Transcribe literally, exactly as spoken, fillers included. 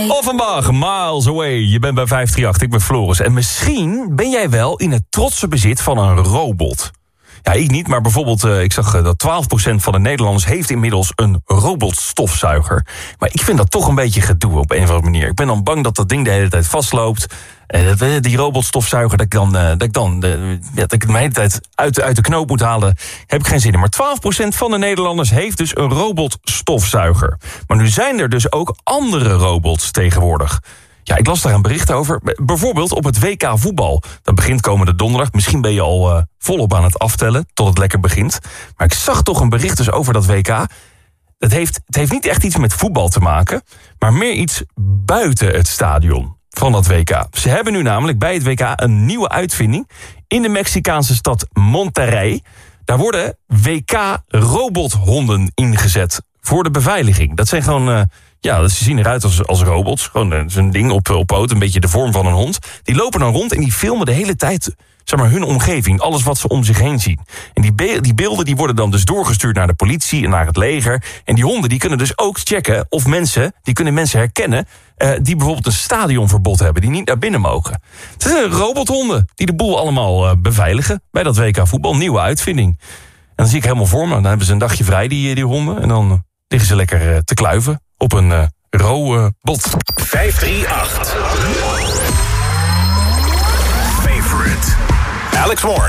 Offenbach, Miles Away. Je bent bij vijf drie acht, ik ben Floris. En misschien ben jij wel in het trotse bezit van een robot. Ja, ik niet, maar bijvoorbeeld, uh, ik zag uh, dat twaalf procent van de Nederlanders heeft inmiddels een robotstofzuiger. Maar ik vind dat toch een beetje gedoe op een of andere manier. Ik ben dan bang dat dat ding de hele tijd vastloopt. En uh, die robotstofzuiger, dat ik dan, uh, dat ik dan uh, ja, dat ik hem de hele tijd uit, uit de knoop moet halen, heb ik geen zin in. Maar twaalf procent van de Nederlanders heeft dus een robotstofzuiger. Maar nu zijn er dus ook andere robots tegenwoordig. Ja, ik las daar een bericht over. Bijvoorbeeld op het W K voetbal. Dat begint komende donderdag. Misschien ben je al uh, volop aan het aftellen tot het lekker begint. Maar ik zag toch een bericht dus over dat W K. Dat heeft, het heeft niet echt iets met voetbal te maken, maar meer iets buiten het stadion van dat W K. Ze hebben nu namelijk bij het W K een nieuwe uitvinding in de Mexicaanse stad Monterrey. Daar worden W K-robothonden ingezet voor de beveiliging. Dat zijn gewoon, uh, ja, ze zien eruit als, als robots. Gewoon uh, zo'n ding op, op poot, een beetje de vorm van een hond. Die lopen dan rond en die filmen de hele tijd, zeg maar, hun omgeving, alles wat ze om zich heen zien. En die, be- die beelden die worden dan dus doorgestuurd naar de politie en naar het leger. En die honden die kunnen dus ook checken of mensen, die kunnen mensen herkennen, uh, die bijvoorbeeld een stadionverbod hebben, die niet naar binnen mogen. Het zijn robothonden die de boel allemaal uh, beveiligen bij dat W K voetbal. Nieuwe uitvinding. En dan zie ik helemaal voor me, dan hebben ze een dagje vrij, die, die honden. En dan uh, liggen ze lekker uh, te kluiven op een uh, robot. vijf drie acht. Favorite. Alex Warren.